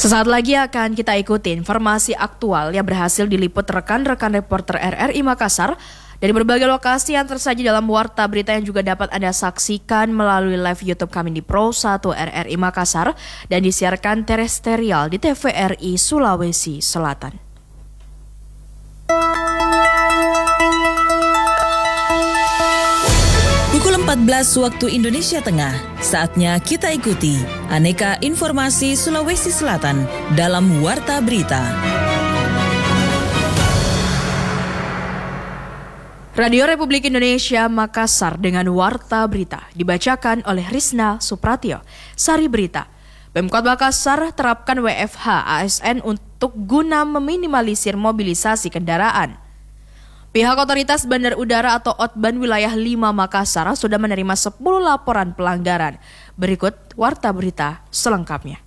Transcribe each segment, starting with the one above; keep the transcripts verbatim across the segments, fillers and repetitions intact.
Sesaat lagi akan kita ikuti informasi aktual yang berhasil diliput rekan-rekan reporter R R I Makassar dari berbagai lokasi yang tersaji dalam warta berita yang juga dapat Anda saksikan melalui live YouTube kami di Pro satu R R I Makassar dan disiarkan terestrial di T V R I Sulawesi Selatan. Pukul empat belas waktu Indonesia Tengah, saatnya kita ikuti aneka informasi Sulawesi Selatan dalam Warta Berita. Radio Republik Indonesia Makassar dengan Warta Berita dibacakan oleh Rizna Supratio. Sari Berita, Pemkot Makassar terapkan W F H A S N untuk guna meminimalisir mobilisasi kendaraan. Pihak Otoritas Bandar Udara atau Otban Wilayah lima Makassar sudah menerima sepuluh laporan pelanggaran. Berikut Warta Berita selengkapnya.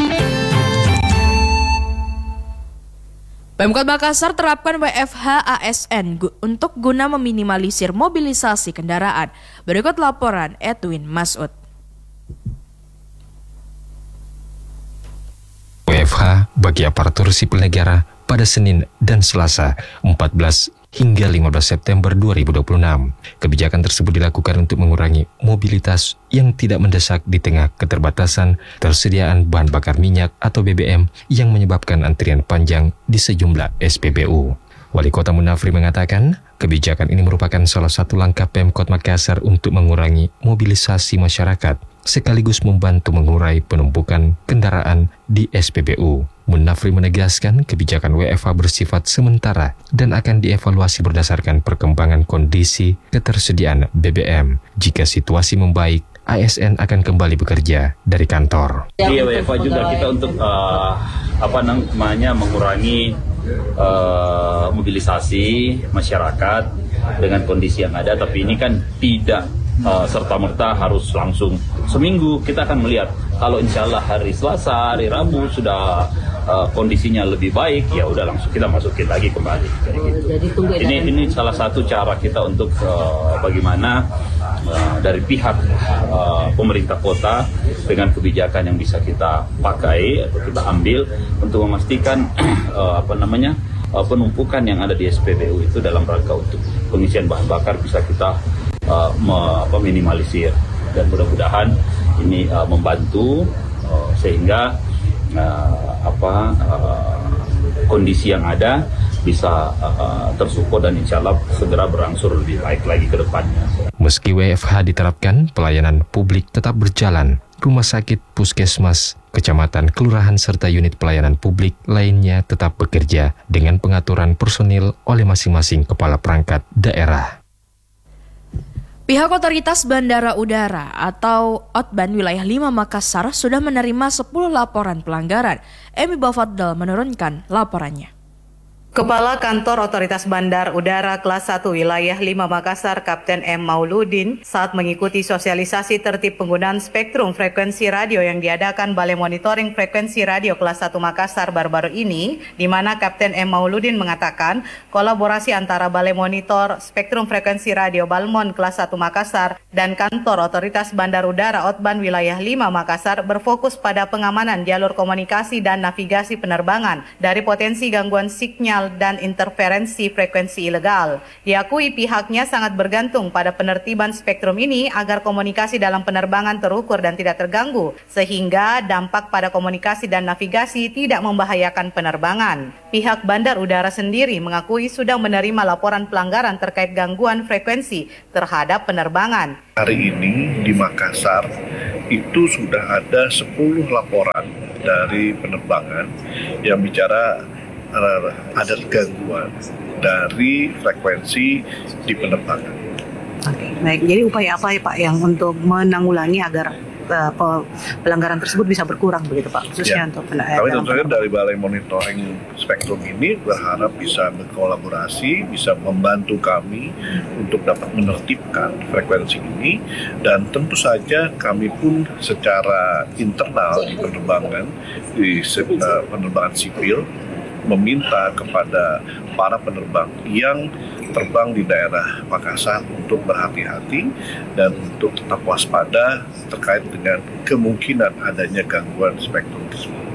Pemkot Makassar terapkan W F H A S N gu- untuk guna meminimalisir mobilisasi kendaraan. Berikut laporan Edwin Masud. W F H bagi aparatur sipil negara pada Senin dan Selasa empat belas hingga lima belas September dua ribu dua puluh enam. Kebijakan tersebut dilakukan untuk mengurangi mobilitas yang tidak mendesak di tengah keterbatasan tersediaan bahan bakar minyak atau B B M yang menyebabkan antrian panjang di sejumlah S P B U. Wali Kota Munafri mengatakan, kebijakan ini merupakan salah satu langkah Pemkot Makassar untuk mengurangi mobilisasi masyarakat, sekaligus membantu mengurai penumpukan kendaraan di S P B U. Munafri menegaskan kebijakan W F H bersifat sementara dan akan dievaluasi berdasarkan perkembangan kondisi ketersediaan B B M. Jika situasi membaik, A S N akan kembali bekerja dari kantor. Iya, W F H juga kita untuk uh, apa namanya mengurangi uh, mobilisasi masyarakat dengan kondisi yang ada, tapi ini kan tidak uh, serta-merta harus langsung seminggu. Kita akan melihat kalau insya Allah hari Selasa, hari Rabu sudah uh, kondisinya lebih baik, ya udah langsung kita masukin lagi kembali. Kayak gitu. Jadi tunggu ini ini salah satu cara kita untuk uh, bagaimana uh, dari pihak uh, pemerintah kota dengan kebijakan yang bisa kita pakai atau kita ambil untuk memastikan uh, apa namanya uh, penumpukan yang ada di S P B U itu dalam rangka untuk pengisian bahan bakar bisa kita uh, meminimalisir, dan mudah-mudahan ini uh, membantu uh, sehingga uh, apa uh, kondisi yang ada bisa uh, tersupport dan insya Allah segera berangsur lebih baik lagi ke depannya. Meski W F H diterapkan, pelayanan publik tetap berjalan. Rumah sakit, puskesmas, kecamatan, kelurahan, serta unit pelayanan publik lainnya tetap bekerja dengan pengaturan personil oleh masing-masing kepala perangkat daerah. Pihak Otoritas Bandara Udara atau Otban Wilayah lima Makassar sudah menerima sepuluh laporan pelanggaran. Emi Bafaddal menurunkan laporannya. Kepala Kantor Otoritas Bandar Udara Kelas satu Wilayah lima Makassar, Kapten M. Mauludin, saat mengikuti sosialisasi tertib penggunaan spektrum frekuensi radio yang diadakan Balai Monitoring Frekuensi Radio Kelas satu Makassar baru-baru ini, di mana Kapten M. Mauludin mengatakan kolaborasi antara Balai Monitor Spektrum Frekuensi Radio Balmon Kelas satu Makassar dan Kantor Otoritas Bandar Udara Otban Wilayah lima Makassar berfokus pada pengamanan jalur komunikasi dan navigasi penerbangan dari potensi gangguan sinyal dan interferensi frekuensi ilegal. Diakui pihaknya sangat bergantung pada penertiban spektrum ini agar komunikasi dalam penerbangan terukur dan tidak terganggu, sehingga dampak pada komunikasi dan navigasi tidak membahayakan penerbangan. Pihak Bandar Udara sendiri mengakui sudah menerima laporan pelanggaran terkait gangguan frekuensi terhadap penerbangan. Hari ini di Makassar itu sudah ada sepuluh laporan dari penerbangan yang bicara ada gangguan dari frekuensi di penerbangan. Oke, baik. Jadi upaya apa ya Pak yang untuk menanggulangi agar uh, pelanggaran tersebut bisa berkurang begitu Pak, khususnya Ya. untuk Kami tentunya dari Balai Monitoring Spektrum ini berharap bisa berkolaborasi, bisa membantu kami untuk dapat menertibkan frekuensi ini, dan tentu saja kami pun secara internal di penerbangan, di uh, penerbangan sipil, meminta kepada para penerbang yang terbang di daerah Makassar untuk berhati-hati dan untuk tetap waspada terkait dengan kemungkinan adanya gangguan spektrum tersebut.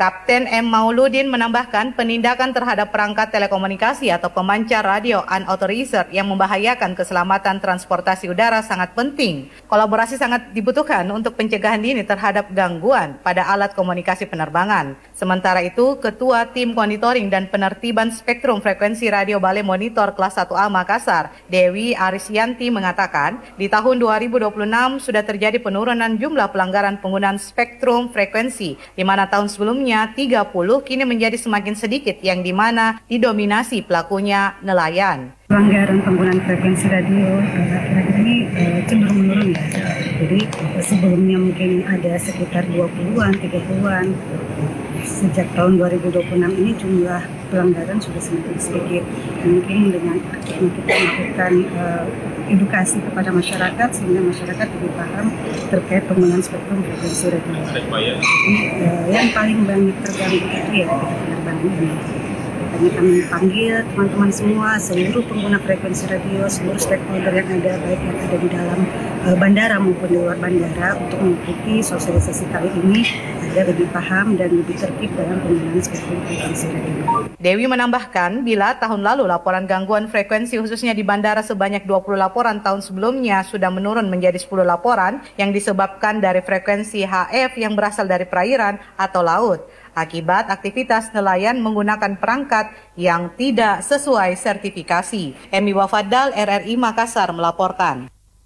Kapten M. Mauludin menambahkan penindakan terhadap perangkat telekomunikasi atau pemancar radio unauthorized yang membahayakan keselamatan transportasi udara sangat penting. Kolaborasi sangat dibutuhkan untuk pencegahan dini terhadap gangguan pada alat komunikasi penerbangan. Sementara itu, Ketua Tim Monitoring dan Penertiban Spektrum Frekuensi Radio Balai Monitor Kelas satu A Makassar, Dewi Arisyanti mengatakan, di tahun dua ribu dua puluh enam sudah terjadi penurunan jumlah pelanggaran penggunaan spektrum frekuensi, di mana tahun sebelumnya tiga puluh kini menjadi semakin sedikit, yang di mana didominasi pelakunya nelayan. Pelanggaran penggunaan frekuensi radio akhir-akhir ini uh, cenderung menurun ya. Jadi sebelumnya mungkin ada sekitar dua puluhan, tiga puluhan. Sejak tahun dua ribu dua puluh enam ini jumlah pelanggaran sudah semakin sedikit. Mungkin dengan kita melakukan uh, edukasi kepada masyarakat sehingga masyarakat lebih paham terkait penggunaan spektrum frekuensi radio. Jadi uh, yang paling banyak terganggu itu ya penerbangan ini. Makanya kami panggil teman-teman semua, seluruh pengguna frekuensi radio, seluruh stakeholder yang ada, baik yang ada di dalam uh, bandara maupun di luar bandara, untuk mengikuti sosialisasi kali ini agar lebih paham dan lebih tertib dalam penggunaan spektrum frekuensi radio. Dewi menambahkan, bila tahun lalu laporan gangguan frekuensi khususnya di bandara sebanyak dua puluh laporan, tahun sebelumnya sudah menurun menjadi sepuluh laporan yang disebabkan dari frekuensi H F yang berasal dari perairan atau laut, akibat aktivitas nelayan menggunakan perangkat yang tidak sesuai sertifikasi. Emi Wafadal, R R I Makassar melaporkan.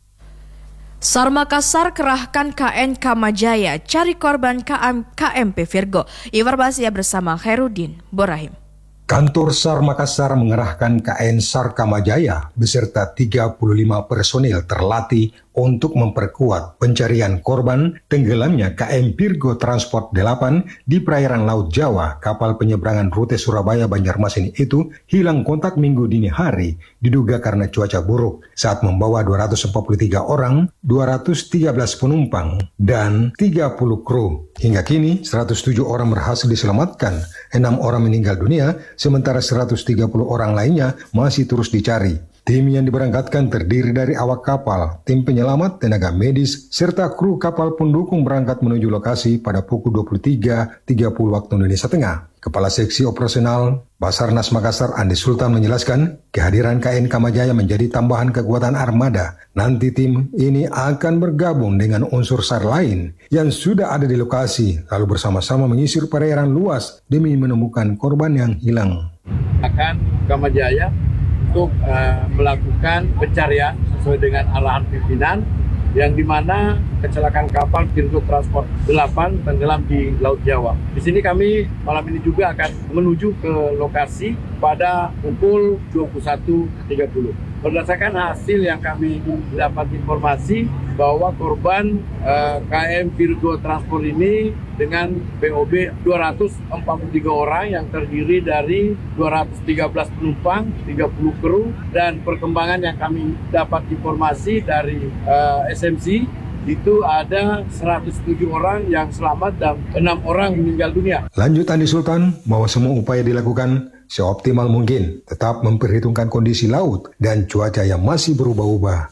SAR Makassar kerahkan K N Kamajaya cari korban K M P Virgo. Informasinya bersama Khairudin Borahim. Kantor SAR Makassar mengerahkan K N SAR Kamajaya beserta tiga puluh lima personil terlatih untuk memperkuat pencarian korban tenggelamnya K M Virgo Transport delapan di perairan Laut Jawa. Kapal penyeberangan rute Surabaya-Banjarmasin itu hilang kontak Minggu dini hari, diduga karena cuaca buruk, saat membawa dua ratus empat puluh tiga orang, dua ratus tiga belas penumpang, dan tiga puluh kru. Hingga kini, seratus tujuh orang berhasil diselamatkan, enam orang meninggal dunia, sementara seratus tiga puluh orang lainnya masih terus dicari. Tim yang diberangkatkan terdiri dari awak kapal, tim penyelamat, tenaga medis, serta kru kapal pendukung berangkat menuju lokasi pada pukul dua puluh tiga tiga puluh waktu Indonesia Tengah. Kepala Seksi Operasional Basarnas Makassar, Andi Sultan, menjelaskan kehadiran K N Kamajaya menjadi tambahan kekuatan armada. Nanti tim ini akan bergabung dengan unsur SAR lain yang sudah ada di lokasi, lalu bersama-sama menyisir perairan luas demi menemukan korban yang hilang. Akan Kamajaya untuk uh, melakukan pencarian sesuai dengan arahan pimpinan, yang dimana kecelakaan kapal Virgo Transport delapan tenggelam di Laut Jawa. Di sini kami malam ini juga akan menuju ke lokasi pada pukul dua puluh satu tiga puluh. Berdasarkan hasil yang kami dapat informasi bahwa korban uh, K M Virgo Transport ini dengan P O B dua ratus empat puluh tiga orang yang terdiri dari dua ratus tiga belas penumpang, tiga puluh kru, dan perkembangan yang kami dapat informasi dari uh, S M C itu ada seratus tujuh orang yang selamat dan enam orang meninggal dunia. Lanjut Andi Sultan, bahwa semua upaya dilakukan seoptimal mungkin, tetap memperhitungkan kondisi laut dan cuaca yang masih berubah-ubah.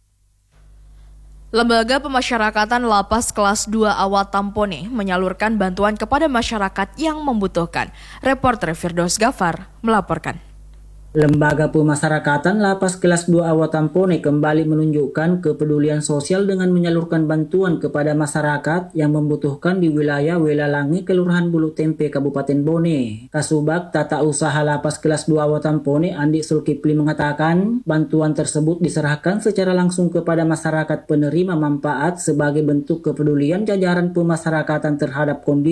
Lembaga Pemasyarakatan Lapas Kelas dua Awal Tampone menyalurkan bantuan kepada masyarakat yang membutuhkan. Reporter Firdaus Gafar melaporkan. Lembaga Pemasyarakatan Lapas Kelas dua Awal Tampone kembali menunjukkan kepedulian sosial dengan menyalurkan bantuan kepada masyarakat yang membutuhkan di wilayah Welalangi, Kelurahan Bulu Tempe, Kabupaten Bone. Kasubag Tata Usaha Lapas Kelas dua Awal Tampone, Andi Sulkipli, mengatakan bantuan tersebut diserahkan secara langsung kepada masyarakat penerima manfaat sebagai bentuk kepedulian jajaran pemasyarakatan terhadap kondisi